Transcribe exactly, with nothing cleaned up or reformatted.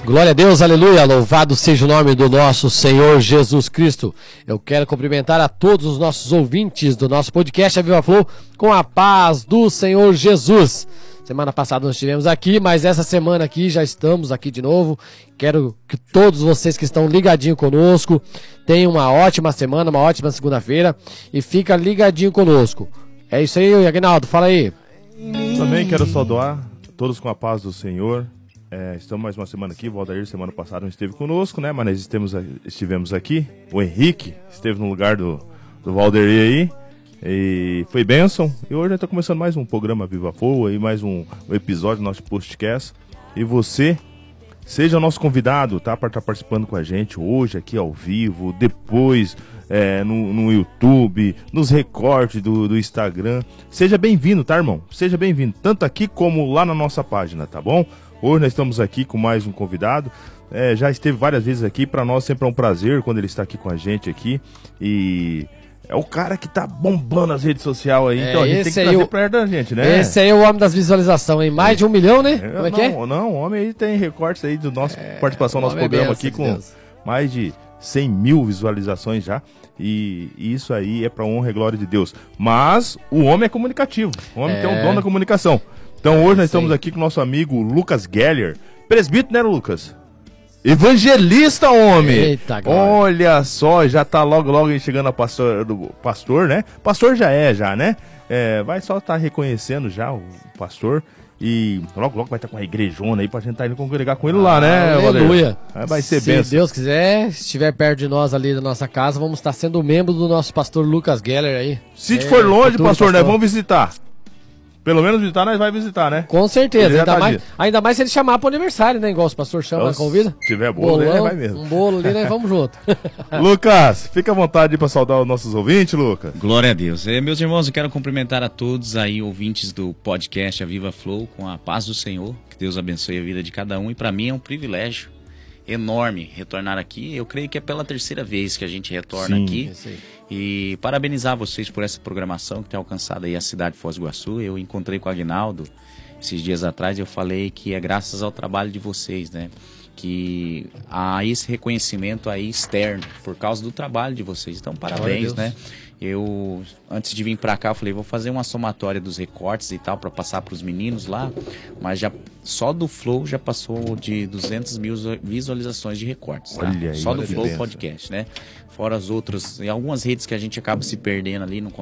Glória a Deus, aleluia, louvado seja o nome do nosso Senhor Jesus Cristo. Eu quero cumprimentar a todos os nossos ouvintes do nosso podcast A Viva Flow com a paz do Senhor Jesus. Semana passada nós estivemos aqui, mas essa semana aqui já estamos aqui de novo. Quero que todos vocês que estão ligadinho conosco tenham uma ótima semana, uma ótima segunda-feira e fica ligadinho conosco. É isso aí, Aguinaldo, fala aí. Também quero saudar todos com a paz do Senhor. É, estamos mais uma semana aqui. O Valdair semana passada não esteve conosco, né? Mas nós estemos, estivemos aqui. O Henrique esteve no lugar do, do Valdair aí. E foi bênção. E hoje está começando mais um programa Viva Flow, aí mais um, um episódio do nosso podcast. E você, seja o nosso convidado, tá? Para estar participando com a gente hoje aqui ao vivo, depois é, no, no YouTube, nos recortes do, do Instagram. Seja bem-vindo, tá, irmão? Seja bem-vindo, tanto aqui como lá na nossa página, tá bom? Hoje nós estamos aqui com mais um convidado, é, já esteve várias vezes aqui, para nós sempre é um prazer quando ele está aqui com a gente aqui, e é o cara que tá bombando as redes sociais aí, é, então a gente tem que trazer o... perto da gente, né? Esse aí é o homem das visualizações, hein? Mais de um milhão, né? Como é não, que é? Não, o homem aí tem recortes aí da nossa é, participação no nosso programa aqui com Deus. mais de cem mil visualizações já. E isso aí é para honra e glória de Deus. Mas o homem é comunicativo, o homem é. tem um dom da comunicação. Então hoje nós estamos aqui com o nosso amigo Lucas Geller, presbítero, né, Lucas? Evangelista, homem! Eita, olha só, já tá logo, logo chegando a pastor, do pastor, né? Pastor já é, já, né? É, vai só estar tá reconhecendo já o pastor e logo, logo vai estar tá com a igrejona aí pra gente estar tá indo congregar com ele ah, lá, né? Aleluia! Vai ser Se bênção. Se Deus quiser, estiver perto de nós ali da nossa casa, vamos estar sendo membro do nosso pastor Lucas Geller aí. Se é, for longe, pastor, pastor, nós vamos visitar. Pelo menos visitar, nós vai visitar, né? Com certeza, ainda, tá mais, ainda mais se ele chamar pro aniversário, né? Igual os pastor chama, Nossa, convida. Se tiver bolo, Bolão, né? Vai mesmo. Um bolo ali, nós vamos junto. Lucas, fica à vontade para saudar os nossos ouvintes, Lucas. Glória a Deus. É, meus irmãos, eu quero cumprimentar a todos aí, ouvintes do podcast A Viva Flow, com a paz do Senhor. Que Deus abençoe a vida de cada um. E para mim é um privilégio enorme retornar aqui. Eu creio que é pela terceira vez que a gente retorna Sim, aqui. E parabenizar vocês por essa programação que tem alcançado aí a cidade de Foz do Iguaçu. Eu encontrei com o Aguinaldo esses dias atrás e eu falei que é graças ao trabalho de vocês, né? Que há esse reconhecimento aí externo por causa do trabalho de vocês. Então, parabéns, né? Eu, antes de vir pra cá, eu falei, vou fazer uma somatória dos recortes e tal, pra passar pros meninos lá, mas já, só do Flow já passou de duzentas mil visualizações de recortes, tá? Olha aí, Só do Flow pensa. Podcast, né? Fora as outras, em algumas redes que a gente acaba se perdendo ali, não